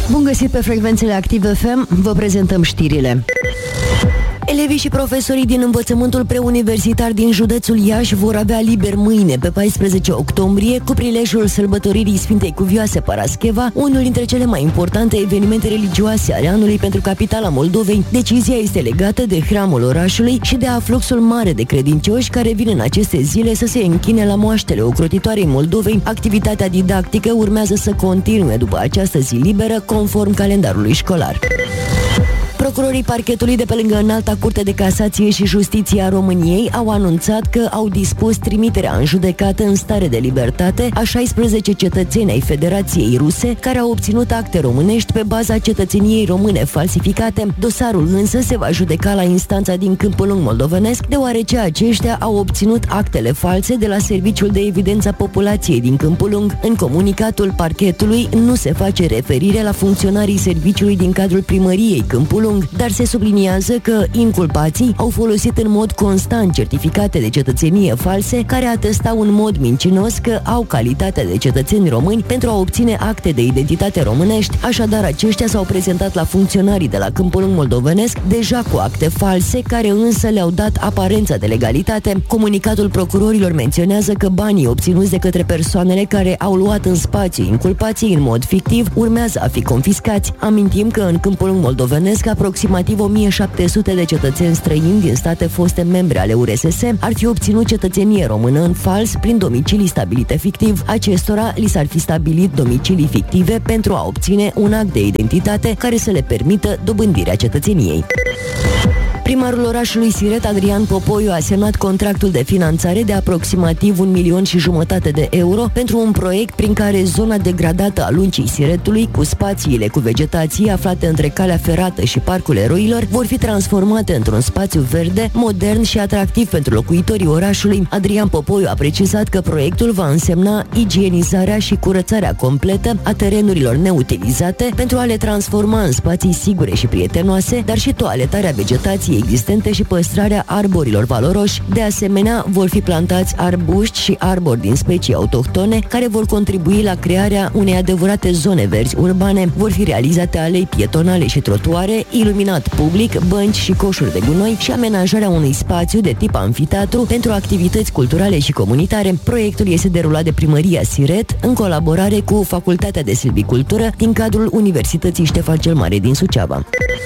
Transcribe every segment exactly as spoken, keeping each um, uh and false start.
Bun găsit pe frecvențele Active F M, vă prezentăm știrile. Elevii și profesorii din învățământul preuniversitar din județul Iași vor avea liber mâine, pe paisprezece octombrie, cu prilejul sărbătoririi Sfintei Cuvioase Parascheva, unul dintre cele mai importante evenimente religioase ale anului pentru capitala Moldovei. Decizia este legată de hramul orașului și de afluxul mare de credincioși care vin în aceste zile să se închine la moaștele ocrotitoarei Moldovei. Activitatea didactică urmează să continue după această zi liberă, conform calendarului școlar. Procurorii parchetului de pe lângă Înalta Curte de Casație și Justiție a României au anunțat că au dispus trimiterea în judecată în stare de libertate a șaisprezece cetățeni ai Federației Ruse care au obținut acte românești pe baza cetățeniei române falsificate. Dosarul însă se va judeca la instanța din Câmpul Lung moldovenesc, deoarece aceștia au obținut actele false de la Serviciul de Evidență a Populației din Câmpul Lung. În comunicatul parchetului nu se face referire la funcționarii serviciului din cadrul primăriei Câmpul Lung, dar se subliniază că inculpații au folosit în mod constant certificate de cetățenie false care atestau în mod mincinos că au calitatea de cetățeni români pentru a obține acte de identitate românești. Așadar, aceștia s-au prezentat la funcționarii de la Câmpul Lung moldovenesc deja cu acte false, care însă le-au dat aparența de legalitate. Comunicatul procurorilor menționează că banii obținuți de către persoanele care au luat în spațiu inculpații în mod fictiv urmează a fi confiscați. Amintim că în Câmpul Lung moldovenesc aproximativ o mie șapte sute de cetățeni străini din state foste membre ale U R S S ar fi obținut cetățenie română în fals prin domicilii stabilite fictiv. Acestora li s-ar fi stabilit domicilii fictive pentru a obține un act de identitate care să le permită dobândirea cetățeniei. Primarul orașului Siret, Adrian Popoiu, a semnat contractul de finanțare de aproximativ un milion și jumătate de euro pentru un proiect prin care zona degradată a Luncii Siretului, cu spațiile cu vegetație aflate între calea ferată și Parcul Eroilor, vor fi transformate într-un spațiu verde, modern și atractiv pentru locuitorii orașului. Adrian Popoiu a precizat că proiectul va însemna igienizarea și curățarea completă a terenurilor neutilizate pentru a le transforma în spații sigure și prietenoase, dar și toaletarea vegetației existente și păstrarea arborilor valoroși. De asemenea, vor fi plantați arbuști și arbori din specii autohtone care vor contribui la crearea unei adevărate zone verzi urbane. Vor fi realizate alei pietonale și trotuare, iluminat public, bănci și coșuri de gunoi și amenajarea unui spațiu de tip amfiteatru pentru activități culturale și comunitare. Proiectul este derulat de Primăria Siret în colaborare cu Facultatea de Silvicultură din cadrul Universității Ștefan cel Mare din Suceava.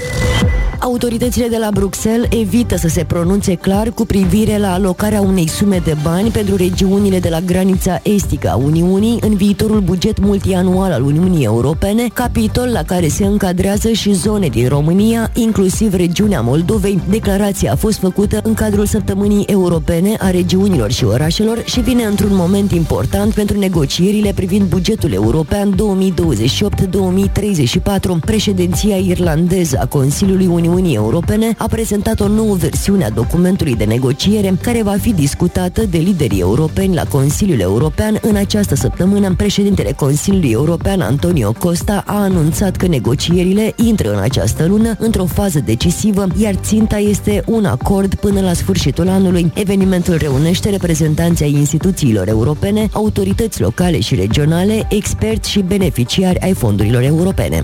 Autoritățile de la Bruxelles evită să se pronunțe clar cu privire la alocarea unei sume de bani pentru regiunile de la granița estică a Uniunii în viitorul buget multianual al Uniunii Europene, capitol la care se încadrează și zone din România, inclusiv regiunea Moldovei. Declarația a fost făcută în cadrul Săptămânii Europene a Regiunilor și Orașelor și vine într-un moment important pentru negocierile privind bugetul european două mii douăzeci și opt două mii treizeci și patru. Președinția irlandeză a Consiliului Uniunii Uniunii Europene a prezentat o nouă versiune a documentului de negociere care va fi discutată de liderii europeni la Consiliul European în această săptămână. Președintele Consiliului European, Antonio Costa, a anunțat că negocierile intră în această lună într-o fază decisivă, iar ținta este un acord până la sfârșitul anului. Evenimentul reunește reprezentanții ai instituțiilor europene, autorități locale și regionale, experți și beneficiari ai fondurilor europene.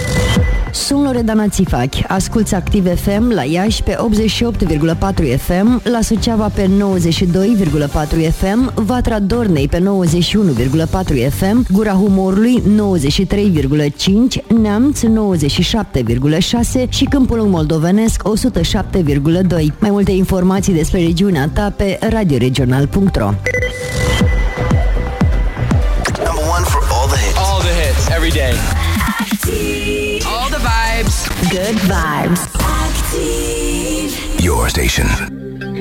Sunt Loredana Țifachi, asculți Active F M la Iași pe optzeci și opt virgulă patru F M, la Suceava pe nouăzeci și doi virgulă patru F M, Vatra Dornei pe nouăzeci și unu virgulă patru F M, Gura Humorului nouăzeci și trei virgulă cinci, Neamț nouăzeci și șapte virgulă șase și Câmpul Lung moldovenesc o sută șapte virgulă doi. Mai multe informații despre regiunea ta pe radioregional punct ro. All the hits every day. All the vibes. Good vibes. Your station.